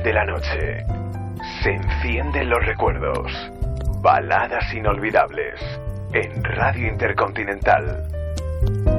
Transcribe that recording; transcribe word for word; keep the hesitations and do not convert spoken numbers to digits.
de la noche. Se encienden los recuerdos. Baladas inolvidables en Radio Intercontinental.